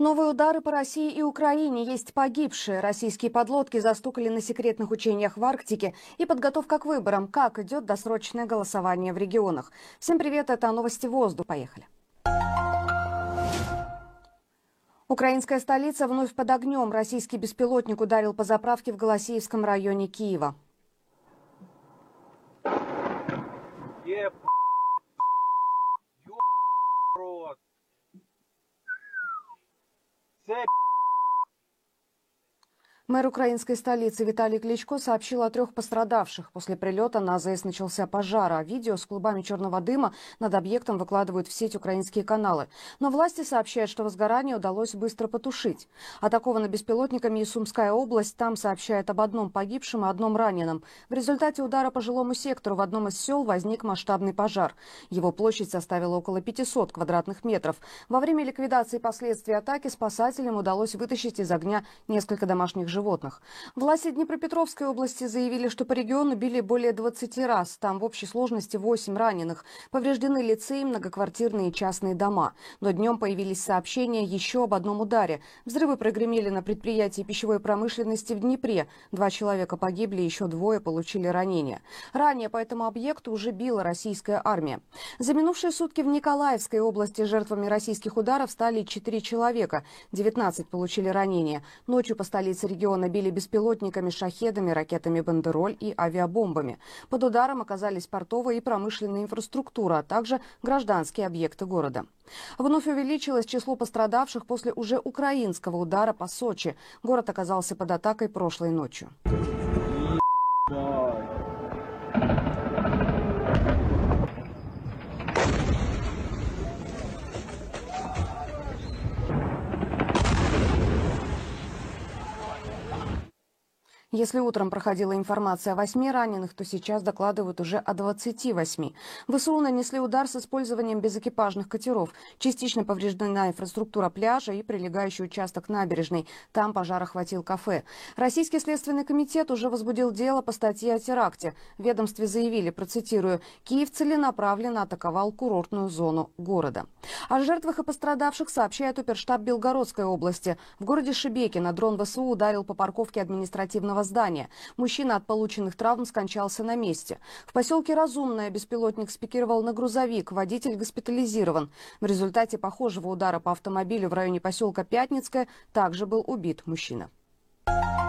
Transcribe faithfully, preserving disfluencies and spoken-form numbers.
Новые удары по России и Украине. Есть погибшие. Российские подлодки застукали на секретных учениях в Арктике. И подготовка к выборам. Как идет досрочное голосование в регионах. Всем привет, это новости воздуха. Поехали. Украинская столица вновь под огнем. Российский беспилотник ударил по заправке в Голосеевском районе Киева. Еб... Ёб... Це... Мэр украинской столицы Виталий Кличко сообщил о трех пострадавших. После прилета на АЗС начался пожар, а видео с клубами черного дыма над объектом выкладывают в сеть украинские каналы. Но власти сообщают, что возгорание удалось быстро потушить. Атакована беспилотниками и Сумская область. Там сообщают об одном погибшем и одном раненом. В результате удара по жилому сектору в одном из сел возник масштабный пожар. Его площадь составила около пятисот квадратных метров. Во время ликвидации последствий атаки спасателям удалось вытащить из огня несколько домашних животных. животных. Власти Днепропетровской области заявили, что по региону били более двадцати раз. Там в общей сложности восемь раненых. Повреждены лицеи, многоквартирные и частные дома. Но днем появились сообщения еще об одном ударе. Взрывы прогремели на предприятии пищевой промышленности в Днепре. Два человека погибли, еще двое получили ранения. Ранее по этому объекту уже била российская армия. За минувшие сутки в Николаевской области жертвами российских ударов стали четыре человека. девятнадцать получили ранения. Ночью по столице региона били беспилотниками, шахедами, ракетами «Бандероль» и авиабомбами. Под ударом оказались портовая и промышленная инфраструктура, а также гражданские объекты города. Вновь увеличилось число пострадавших после уже украинского удара по Сочи. Город оказался под атакой прошлой ночью. Если утром проходила информация о восьми раненых, то сейчас докладывают уже о двадцати восьми. ВСУ нанесли удар с использованием безэкипажных катеров. Частично повреждена инфраструктура пляжа и прилегающий участок набережной. Там пожар охватил кафе. Российский следственный комитет уже возбудил дело по статье о теракте. В ведомстве заявили, процитирую, «Киев целенаправленно атаковал курортную зону города». О жертвах и пострадавших сообщает оперштаб Белгородской области. В городе Шебекино дрон ВСУ ударил по парковке административного здания. Мужчина от полученных травм скончался на месте. В поселке Разумное беспилотник спикировал на грузовик. Водитель госпитализирован. В результате похожего удара по автомобилю в районе поселка Пятницкое также был убит мужчина.